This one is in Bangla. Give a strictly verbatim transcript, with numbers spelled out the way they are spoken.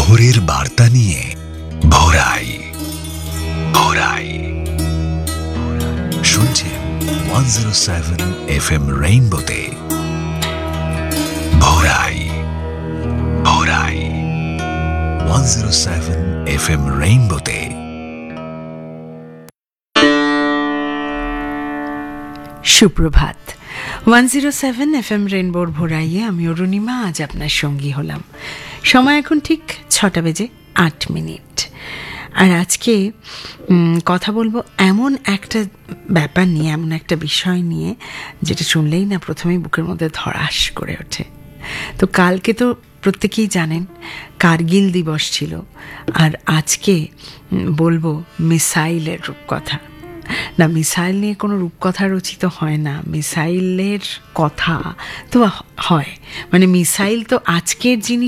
ভোরের বার্তা নিয়ে ভোরাই ভোরাই শুনছেন one zero seven F M রেইনবোতে ভোরাই ভোরাই one zero seven F M রেইনবোতে। সুপ্রভাত। One zero seven F M রেইনবোর ভোরাইয়ে আমি অরুণিমা আজ আপনার সঙ্গী হলাম। সময় এখন ঠিক ছটা বেজে আট মিনিট। আর আজকে কথা বলবো এমন একটা ব্যাপার নিয়ে, এমন একটা বিষয় নিয়ে যেটা শুনলেই না প্রথমেই বুকের মধ্যে ধড়াস করে ওঠে। তো কালকে তো প্রত্যেকেই জানেন কার্গিল দিবস ছিল, আর আজকে বলবো মিসাইলের রূপকথা। না, মিসাইল নিয়ে কোনো রূপকথা রচিত হয় না, মিসাইলের কথা তো হয়, মানে মিসাইল তো আজকের জিনিস